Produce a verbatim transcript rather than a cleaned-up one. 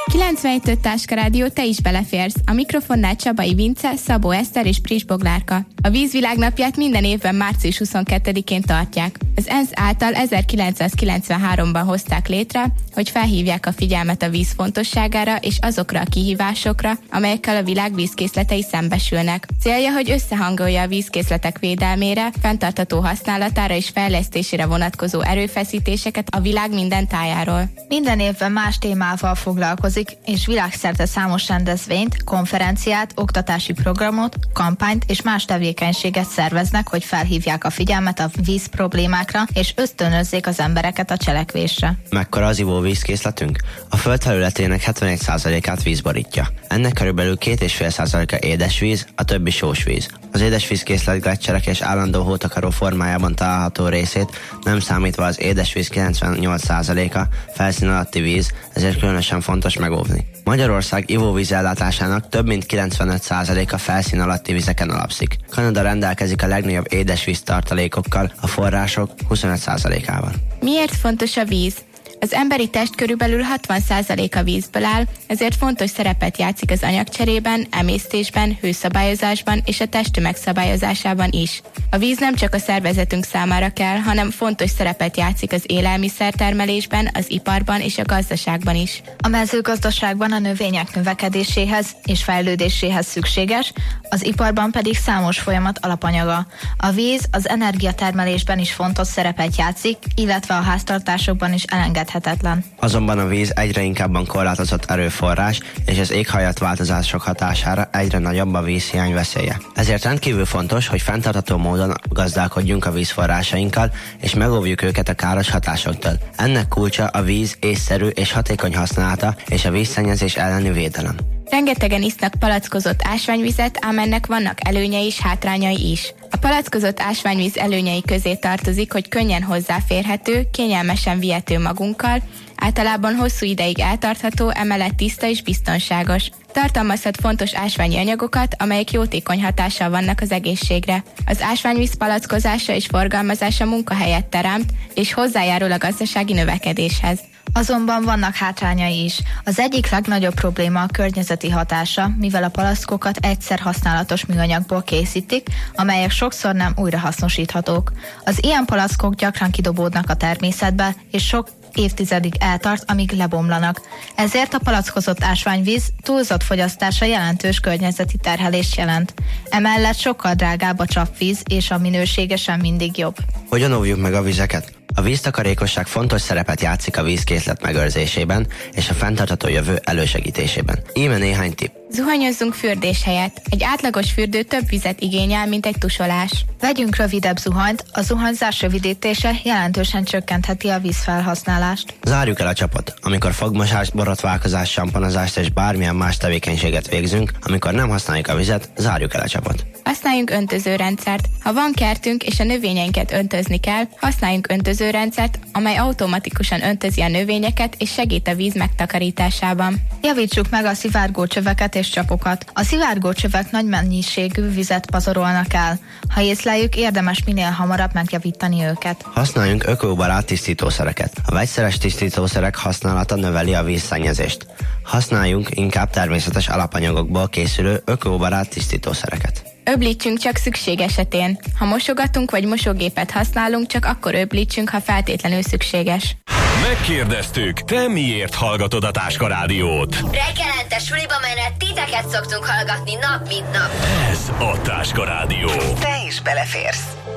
kilencvenegy öt Táska Rádió, te is beleférsz. A mikrofonnál Csabai Vince, Szabó Eszter és Pris Boglárka. A vízvilágnapját minden évben március huszonkettedikén tartják. Az ENSZ által ezerkilencszázkilencvenháromban hozták létre, hogy felhívják a figyelmet a víz fontosságára és azokra a kihívásokra, amelyekkel a világ vízkészletei szembesülnek. Célja, hogy összehangolja a vízkészletek védelmére, fenntartható használatára és fejlesztésére vonatkozó erőfeszítéseket a világ minden tájáról. Minden évben más témával foglalkozik, és világszerte számos rendezvényt, konferenciát, oktatási programot, kampányt és más tevékenységet szerveznek, hogy felhívják a figyelmet a víz problémákra, és ösztönözzék az embereket a cselekvésre. Mekkora az ivóvízkészletünk? A föld felületének hetvenegy százalékát víz borítja. Ennek körülbelül két egész öt százaléka édesvíz, a többi sós víz. Az édesvízkészlet gleccserek és állandó hótakaró formájában található részét, nem számítva az édesvíz kilencvennyolc százaléka felszín alatti víz, ezért különösen fontos megóvni. Magyarország ivóvíz ellátásának több mint kilencvenöt százaléka felszín alatti vizeken alapszik. Kanada rendelkezik a legnagyobb édesvíz tartalékokkal, a források huszonöt százalékával. Miért fontos a víz? Az emberi test körülbelül hatvan százaléka vízből áll, ezért fontos szerepet játszik az anyagcserében, emésztésben, hőszabályozásban és a testtömeg szabályozásában is. A víz nem csak a szervezetünk számára kell, hanem fontos szerepet játszik az élelmiszertermelésben, az iparban és a gazdaságban is. A mezőgazdaságban a növények növekedéséhez és fejlődéséhez szükséges, az iparban pedig számos folyamat alapanyaga. A víz az energiatermelésben is fontos szerepet játszik, illetve a háztartásokban is elengedhetetlen. Azonban a víz egyre inkább korlátozott erőforrás, és az éghajlatváltozások hatására egyre nagyobb a vízhiány veszélye. Ezért rendkívül fontos, hogy fenntartható módon gazdálkodjunk a vízforrásainkkal, és megóvjuk őket a káros hatásoktól. Ennek kulcsa a víz észszerű és hatékony használata és a vízszennyezés elleni védelem. Rengetegen isznak palackozott ásványvizet, ám ennek vannak előnyei és hátrányai is. A palackozott ásványvíz előnyei közé tartozik, hogy könnyen hozzáférhető, kényelmesen vihető magunkkal, általában hosszú ideig eltartható, emellett tiszta és biztonságos. Tartalmazhat fontos ásványi anyagokat, amelyek jótékony hatással vannak az egészségre. Az ásványvíz palackozása és forgalmazása munkahelyet teremt, és hozzájárul a gazdasági növekedéshez. Azonban vannak hátrányai is. Az egyik legnagyobb probléma a környezeti hatása, mivel a palackókat egyszer használatos műanyagból készítik, amelyek sokszor nem újrahasznosíthatók. Az ilyen palackok gyakran kidobódnak a természetbe, és sok évtizedig eltart, amíg lebomlanak. Ezért a palackozott ásványvíz túlzott fogyasztása jelentős környezeti terhelést jelent. Emellett sokkal drágább a csapvíz, és a minősége sem mindig jobb. Hogyan óvjuk meg a vizeket? A víztakarékosság fontos szerepet játszik a vízkészlet megőrzésében és a fenntartható jövő elősegítésében. Íme néhány tipp. Zuhanyozzunk fürdés helyett. Egy átlagos fürdő több vizet igényel, mint egy tusolás. Vegyünk rövidebb zuhanyt, a zuhanyzás rövidítése jelentősen csökkentheti a vízfelhasználást. Zárjuk el a csapot. Amikor fogmosást, borotválkozást, samponozást és bármilyen más tevékenységet végzünk, amikor nem használjuk a vizet, zárjuk el a csapot. Használjunk öntözőrendszert. Ha van kertünk és a növényeinket öntözni kell, használjunk öntözőrendszert, amely automatikusan öntözi a növényeket és segít a víz megtakarításában. Javítsuk meg a szivárgócsöveket és csapokat. A szivárgócsövek nagy mennyiségű vizet pazarolnak el. Ha észleljük, érdemes minél hamarabb megjavítani őket. Használjunk ökobarát tisztítószereket. A vegyszeres tisztítószerek használata növeli a vízszennyezést. Használjunk inkább természetes alapanyagokból készülő ökobarát tisztítószereket. Öblítsünk csak szükség esetén. Ha mosogatunk vagy mosógépet használunk, csak akkor öblítsünk, ha feltétlenül szükséges. Megkérdeztük, te miért hallgatod a Táska Rádiót? Reggelente suliba menet titeket szoktunk hallgatni nap mint nap. Ez a Táska Rádió. Te is beleférsz.